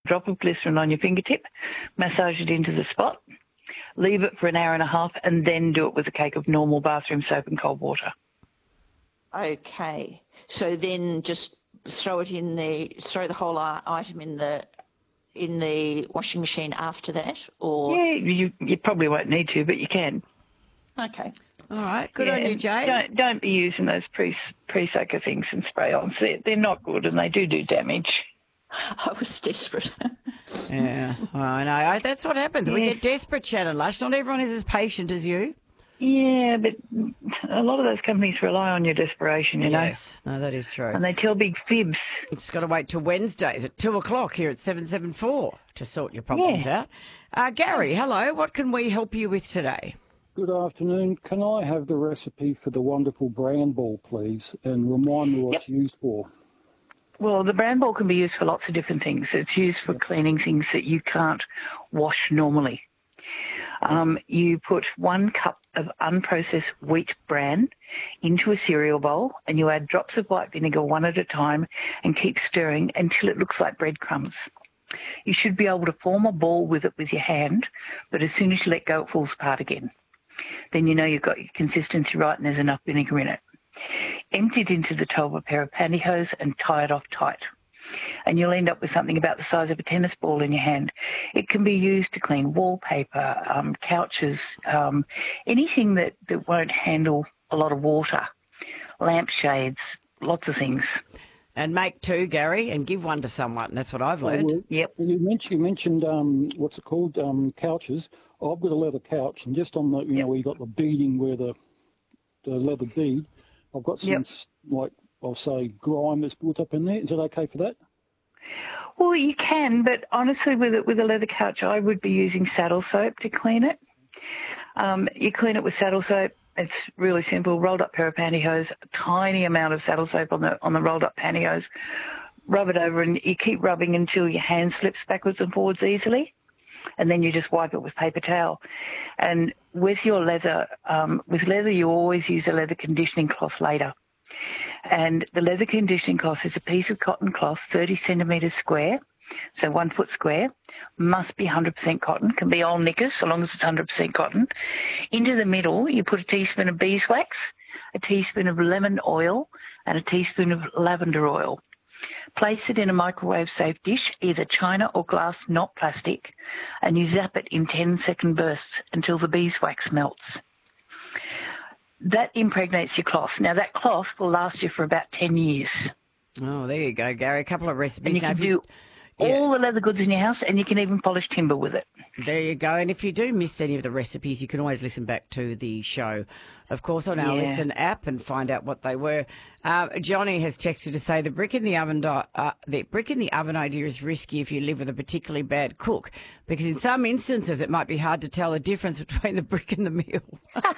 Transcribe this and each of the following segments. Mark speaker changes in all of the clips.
Speaker 1: drop of glycerin on your fingertip, massage it into the spot, leave it for an hour and a half, and then do it with a cake of normal bathroom soap and cold water.
Speaker 2: Okay. So then just throw the whole item in the washing machine after that, or?
Speaker 1: Yeah, you probably won't need to, but you can.
Speaker 2: Okay.
Speaker 3: All right. Good on you, Jane.
Speaker 1: Don't be using those pre-soaker things and spray-ons. They're not good, and they do damage.
Speaker 2: I was desperate.
Speaker 3: Yeah, I know. That's what happens.
Speaker 1: Yeah.
Speaker 3: We get desperate, Shannon Lush. Not everyone is as patient as you.
Speaker 1: Yeah, but a lot of those companies rely on your desperation, you know.
Speaker 3: Yes, no, that is true.
Speaker 1: And they tell big fibs.
Speaker 3: It's got to wait till Wednesdays at 2:00 here at 774 to sort your problems out. Gary, hello. What can we help you with today?
Speaker 4: Good afternoon. Can I have the recipe for the wonderful bran ball, please, and remind me what it's used for?
Speaker 1: Well, the bran ball can be used for lots of different things. It's used for cleaning things that you can't wash normally. You put 1 cup of unprocessed wheat bran into a cereal bowl, and you add drops of white vinegar one at a time and keep stirring until it looks like breadcrumbs. You should be able to form a ball with it with your hand, but as soon as you let go, it falls apart again. Then you know you've got your consistency right and there's enough vinegar in it. Empty it into the toe of a pair of pantyhose and tie it off tight. And you'll end up with something about the size of a tennis ball in your hand. It can be used to clean wallpaper, couches, anything that won't handle a lot of water, lampshades, lots of things.
Speaker 3: And make 2, Gary, and give 1 to someone. That's what I've learned.
Speaker 4: Well,
Speaker 1: yep.
Speaker 4: You mentioned what's it called? Couches. I've got a leather couch, and just on the where you got the beading, where the leather bead, I've got some like I'll say grime that's built up in there. Is it okay for that?
Speaker 1: Well, you can, but honestly, with a leather couch, I would be using saddle soap to clean it. You clean it with saddle soap. It's really simple. Rolled up pair of pantyhose, a tiny amount of saddle soap on the rolled up pantyhose. Rub it over, and you keep rubbing until your hand slips backwards and forwards easily. And then you just wipe it with paper towel. And with your leather, you always use a leather conditioning cloth later. And the leather conditioning cloth is a piece of cotton cloth, 30 centimetres square, so 1 foot square, must be 100% cotton, can be old knickers so long as it's 100% cotton. Into the middle, you put a teaspoon of beeswax, a teaspoon of lemon oil, and a teaspoon of lavender oil. Place it in a microwave-safe dish, either china or glass, not plastic, and you zap it in 10-second bursts until the beeswax melts. That impregnates your cloth. Now, that cloth will last you for about 10 years.
Speaker 3: Oh, there you go, Gary. A couple of recipes.
Speaker 1: And you can do all the leather goods in your house, and you can even polish timber with it.
Speaker 3: There you go. And if you do miss any of the recipes, you can always listen back to the show, of course, on our Listen app and find out what they were. Johnny has texted to say the brick in the oven idea is risky if you live with a particularly bad cook, because in some instances it might be hard to tell the difference between the brick and the meal.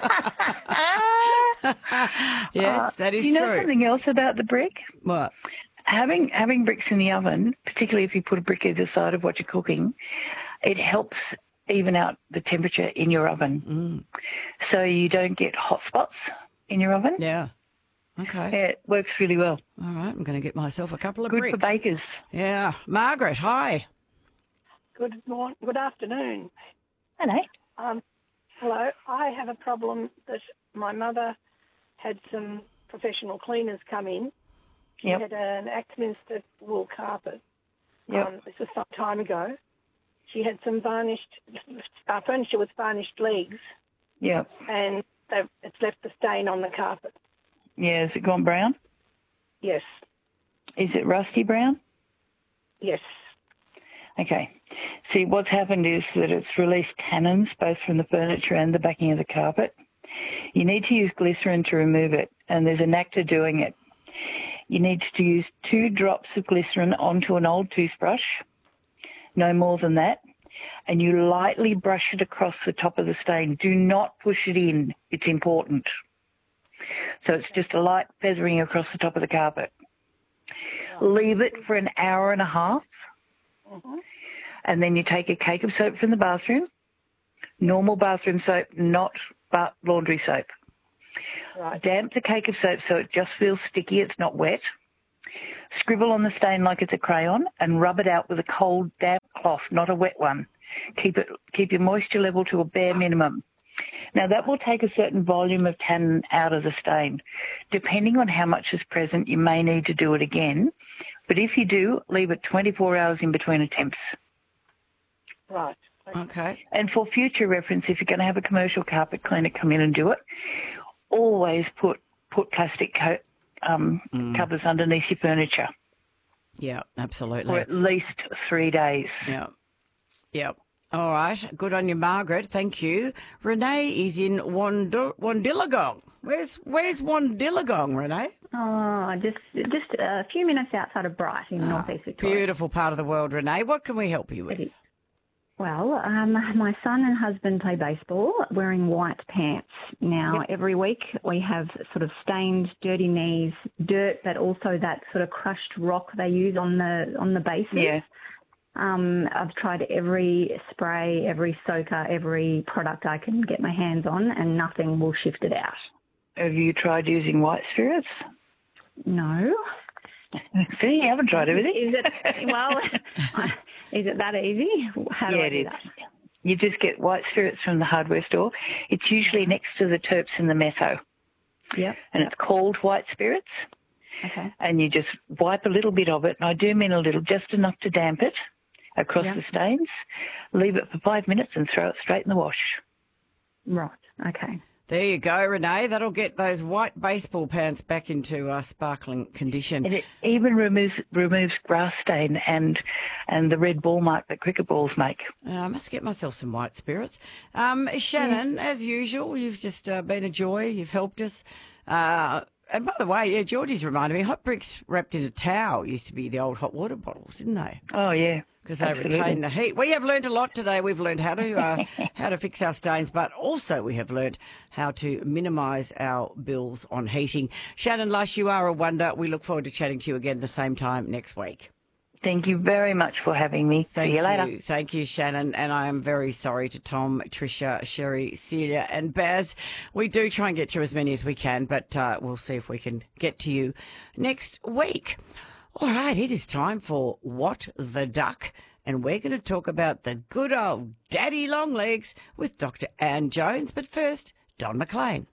Speaker 3: Yes, that is true.
Speaker 1: You know something else about the brick?
Speaker 3: What?
Speaker 1: Having bricks in the oven, particularly if you put a brick either side of what you're cooking, it helps even out the temperature in your oven. So you don't get hot spots in your oven.
Speaker 3: Yeah. Okay.
Speaker 1: Yeah, it works really well.
Speaker 3: All right, I'm going to get myself a couple of bricks.
Speaker 1: Good for bakers.
Speaker 3: Yeah. Margaret, hi.
Speaker 5: Good morning. Good afternoon.
Speaker 1: Hello.
Speaker 5: Hello. I have a problem that my mother had some professional cleaners come in. She had an Axminster wool carpet. This was some time ago. She had some furniture with varnished legs.
Speaker 1: Yeah.
Speaker 5: And it's left a stain on the carpet.
Speaker 1: Yeah, has it gone brown?
Speaker 5: Yes.
Speaker 1: Is it rusty brown?
Speaker 5: Yes.
Speaker 1: Okay. See, what's happened is that it's released tannins both from the furniture and the backing of the carpet. You need to use glycerin to remove it, and there's a knack to doing it. You need to use 2 drops of glycerin onto an old toothbrush, no more than that, and you lightly brush it across the top of the stain. Do not push it in. It's important. So it's just a light feathering across the top of the carpet. Leave it for an hour and a half, and then you take a cake of soap from the bathroom, normal bathroom soap, not laundry soap.
Speaker 5: Right.
Speaker 1: Damp the cake of soap so it just feels sticky, it's not wet. Scribble on the stain like it's a crayon and rub it out with a cold, damp cloth, not a wet one. Keep your moisture level to a bare minimum. Now, that will take a certain volume of tannin out of the stain. Depending on how much is present, you may need to do it again. But if you do, leave it 24 hours in between attempts.
Speaker 5: Right.
Speaker 3: Okay.
Speaker 1: And for future reference, if you're going to have a commercial carpet cleaner come in and do it, always put plastic covers underneath your furniture.
Speaker 3: Yeah, absolutely.
Speaker 1: For at least 3 days.
Speaker 3: Yeah. Yep. All right. Good on you, Margaret. Thank you. Renee is in Wandillagong. Where's Wandillagong, Renee?
Speaker 6: Oh, just a few minutes outside of Bright in northeast Victoria.
Speaker 3: Beautiful part of the world, Renee. What can we help you with?
Speaker 6: Well, my son and husband play baseball wearing white pants. Now, every week we have sort of stained, dirty knees, dirt, but also that sort of crushed rock they use on the bases.
Speaker 1: Yeah.
Speaker 6: I've tried every spray, every soaker, every product I can get my hands on, and nothing will shift it out.
Speaker 1: Have you tried using white spirits?
Speaker 6: No.
Speaker 1: See, you haven't tried everything.
Speaker 6: Is it that easy? How do I do that?
Speaker 1: You just get white spirits from the hardware store. It's usually next to the terps and the metho.
Speaker 6: Yep.
Speaker 1: And it's called white spirits.
Speaker 6: Okay.
Speaker 1: And you just wipe a little bit of it, and I do mean a little, just enough to damp it across the stains. Leave it for 5 minutes and throw it straight in the wash.
Speaker 6: Right. Okay.
Speaker 3: There you go, Renee. That'll get those white baseball pants back into sparkling condition.
Speaker 1: And it even removes grass stain and the red ball mark that cricket balls make.
Speaker 3: I must get myself some white spirits. Shannon, as usual, you've just been a joy. You've helped us. And by the way, Georgie's reminded me, hot bricks wrapped in a towel used to be the old hot water bottles, didn't they?
Speaker 1: Oh, yeah.
Speaker 3: Because they retain the heat. We have learned a lot today. We've learned how to fix our stains, but also we have learned how to minimise our bills on heating. Shannon Lush, you are a wonder. We look forward to chatting to you again the same time next week.
Speaker 1: Thank you very much for having me. See you later.
Speaker 3: Thank you, Shannon. And I am very sorry to Tom, Tricia, Sherry, Celia and Baz. We do try and get through as many as we can, but we'll see if we can get to you next week. All right, it is time for What the Duck, and we're going to talk about the good old daddy long legs with Dr. Anne Jones. But first, Don McLean.